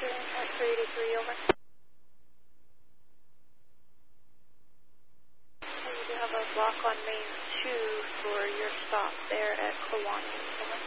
at 383, over. And you do have a block on main 2 for your stop there at Kiwani, over.